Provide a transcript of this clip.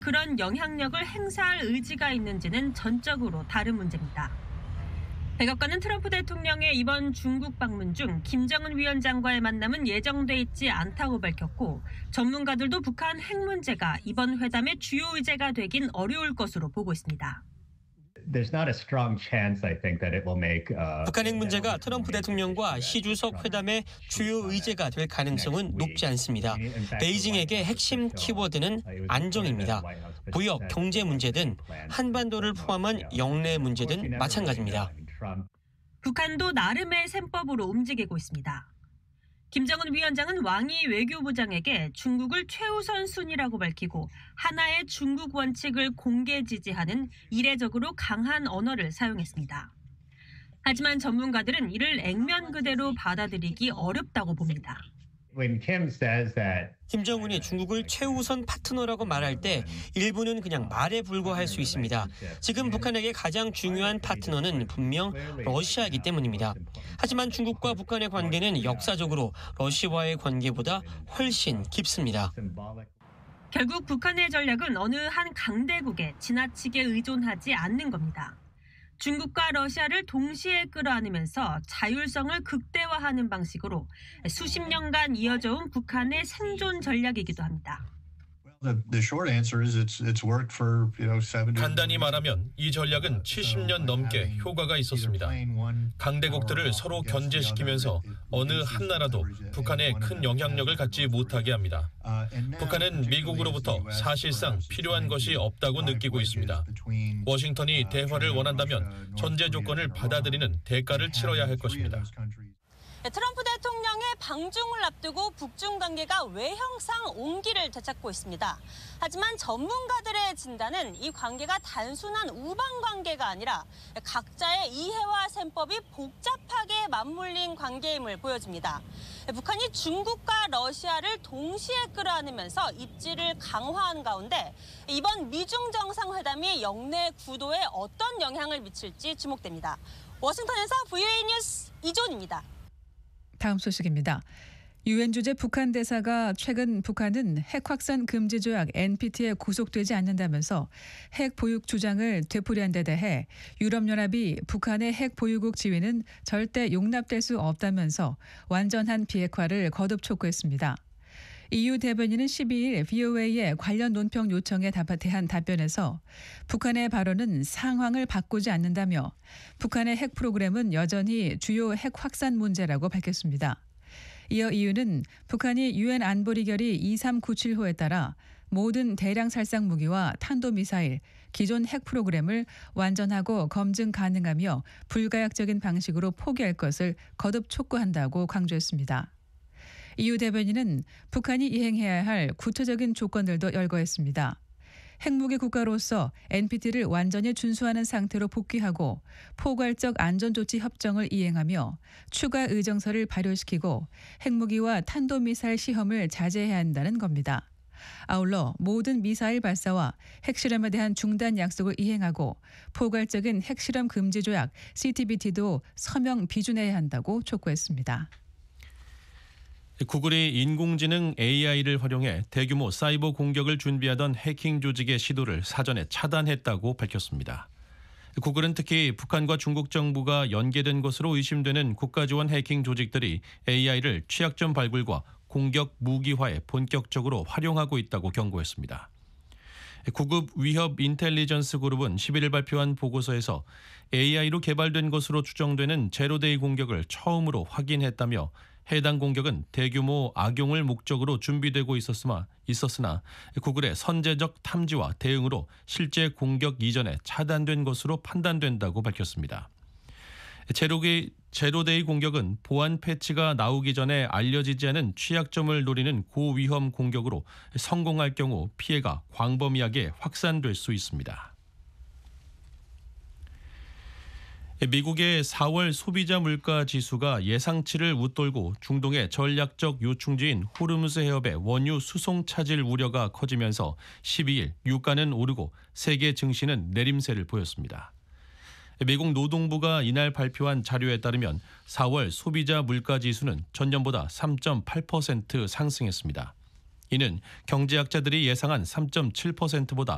그런 영향력을 행사할 의지가 있는지는 전적으로 다른 문제입니다. 백악관은 트럼프 대통령의 이번 중국 방문 중 김정은 위원장과의 만남은 예정돼 있지 않다고 밝혔고, 전문가들도 북한 핵 문제가 이번 회담의 주요 의제가 되긴 어려울 것으로 보고 있습니다. 북한 핵 문제가 트럼프 대통령과 시 주석 회담의 주요 의제가 될 가능성은 높지 않습니다. 베이징에게 핵심 키워드는 안정입니다. 무역, 경제 문제든 한반도를 포함한 영내 문제든 마찬가지입니다. 북한도 나름의 셈법으로 움직이고 있습니다. 김정은 위원장은 왕이 외교부장에게 중국을 최우선 순위라고 밝히고 하나의 중국 원칙을 공개 지지하는 이례적으로 강한 언어를 사용했습니다. 하지만 전문가들은 이를 액면 그대로 받아들이기 어렵다고 봅니다. 김정은이 중국을 최우선 파트너라고 말할 때 일부는 그냥 말에 불과할 수 있습니다. 지금 북한에게 가장 중요한 파트너는 분명 러시아이기 때문입니다. 하지만 중국과 북한의 관계는 역사적으로 러시아와의 관계보다 훨씬 깊습니다. 결국 북한의 전략은 어느 한 강대국에 지나치게 의존하지 않는 겁니다. 중국과 러시아를 동시에 끌어안으면서 자율성을 극대화하는 방식으로 수십 년간 이어져 온 북한의 생존 전략이기도 합니다. 간단히 말하면 이 전략은 70년 넘게 효과가 있었습니다. 강대국들을 서로 견제시키면서 어느 한 나라도 북한에 큰 영향력을 갖지 못하게 합니다. 북한은 미국으로부터 사실상 필요한 것이 없다고 느끼고 있습니다. 워싱턴이 대화를 원한다면 전제 조건을 받아들이는 대가를 치러야 할 것입니다. 트럼프 대통령의 방중을 앞두고 북중 관계가 외형상 온기를 되찾고 있습니다. 하지만 전문가들의 진단은 이 관계가 단순한 우방 관계가 아니라 각자의 이해와 셈법이 복잡하게 맞물린 관계임을 보여줍니다. 북한이 중국과 러시아를 동시에 끌어안으면서 입지를 강화한 가운데 이번 미중 정상회담이 영내 구도에 어떤 영향을 미칠지 주목됩니다. 워싱턴에서 VOA 뉴스 이존입니다. 다음 소식입니다. 유엔 주재 북한 대사가 최근 북한은 핵 확산 금지 조약 NPT에 구속되지 않는다면서 핵 보육 주장을 되풀이한 데 대해 유럽연합이 북한의 핵 보유국 지위는 절대 용납될 수 없다면서 완전한 비핵화를 거듭 촉구했습니다. EU 대변인은 12일 VOA의 관련 논평 요청에 대한 답변에서 북한의 발언은 상황을 바꾸지 않는다며 북한의 핵 프로그램은 여전히 주요 핵 확산 문제라고 밝혔습니다. 이어 EU는 북한이 유엔 안보리 결의 2397호에 따라 모든 대량 살상 무기와 탄도미사일, 기존 핵 프로그램을 완전하고 검증 가능하며 불가역적인 방식으로 포기할 것을 거듭 촉구한다고 강조했습니다. EU 대변인은 북한이 이행해야 할 구체적인 조건들도 열거했습니다. 핵무기 국가로서 NPT를 완전히 준수하는 상태로 복귀하고 포괄적 안전조치 협정을 이행하며 추가 의정서를 발효시키고 핵무기와 탄도미사일 시험을 자제해야 한다는 겁니다. 아울러 모든 미사일 발사와 핵실험에 대한 중단 약속을 이행하고 포괄적인 핵실험 금지 조약 CTBT도 서명 비준해야 한다고 촉구했습니다. 구글이 인공지능 AI를 활용해 대규모 사이버 공격을 준비하던 해킹 조직의 시도를 사전에 차단했다고 밝혔습니다. 구글은 특히 북한과 중국 정부가 연계된 것으로 의심되는 국가지원 해킹 조직들이 AI를 취약점 발굴과 공격 무기화에 본격적으로 활용하고 있다고 경고했습니다. 구급 위협 인텔리전스 그룹은 11일 발표한 보고서에서 AI로 개발된 것으로 추정되는 제로데이 공격을 처음으로 확인했다며 해당 공격은 대규모 악용을 목적으로 준비되고 있었으나 구글의 선제적 탐지와 대응으로 실제 공격 이전에 차단된 것으로 판단된다고 밝혔습니다. 제로데이 공격은 보안 패치가 나오기 전에 알려지지 않은 취약점을 노리는 고위험 공격으로 성공할 경우 피해가 광범위하게 확산될 수 있습니다. 미국의 4월 소비자 물가 지수가 예상치를 웃돌고 중동의 전략적 요충지인 호르무즈 해협의 원유 수송 차질 우려가 커지면서 12일 유가는 오르고 세계 증시는 내림세를 보였습니다. 미국 노동부가 이날 발표한 자료에 따르면 4월 소비자 물가 지수는 전년보다 3.8% 상승했습니다. 이는 경제학자들이 예상한 3.7%보다